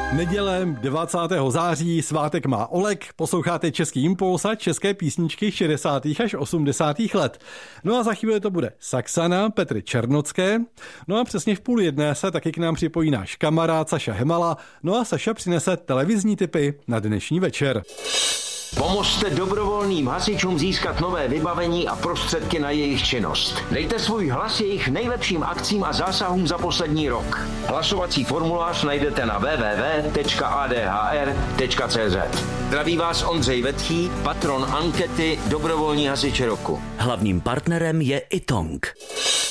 Neděle 20. září, svátek má Oleg, posloucháte Český impuls a české písničky 60. až 80. let. No a za chvíli to bude Saxana, Petry Černocké. No a přesně v 12:30 se taky k nám připojí náš kamarád Saša Hemala. No a Saša přinese televizní tipy na dnešní večer. Pomozte dobrovolným hasičům získat nové vybavení a prostředky na jejich činnost. Dejte svůj hlas jejich nejlepším akcím a zásahům za poslední rok. Hlasovací formulář najdete na www.adhr.cz. Zdraví vás Ondřej Vetchý, patron ankety Dobrovolní hasiči roku. Hlavním partnerem je Itong.